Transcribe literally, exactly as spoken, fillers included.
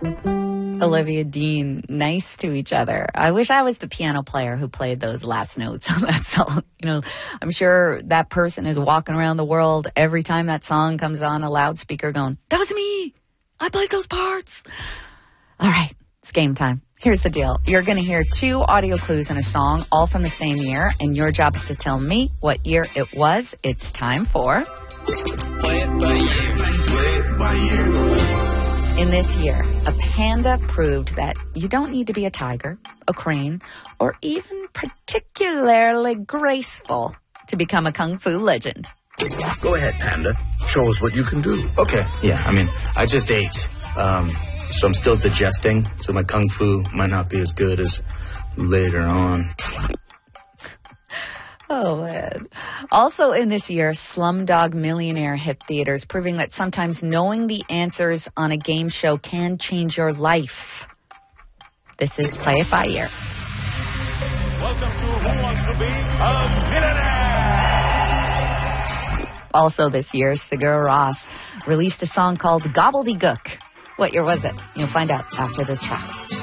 Olivia Dean, nice to each other. I wish I was the piano player who played those last notes on that song. You know, I'm sure that person is walking around the world every time that song comes on a loudspeaker going, that was me. I played those parts. All right, it's game time. Here's the deal. You're going to hear two audio clues in a song, all from the same year, and your job is to tell me what year it was. It's time for... Play it by ear. Play it by ear. In this year, a panda proved that you don't need to be a tiger, a crane, or even particularly graceful to become a kung fu legend. Go ahead, Panda. Show us what you can do. Okay, yeah, I mean, I just ate. Um... So I'm still digesting, so my kung fu might not be as good as later on. Oh, man. Also in this year, Slumdog Millionaire hit theaters, proving that sometimes knowing the answers on a game show can change your life. This is Play It By Ear. Welcome to Who Wants to Be a Millionaire? Also this year, Sigur Rós released a song called Gobbledygook. What year was it? You'll find out after this track.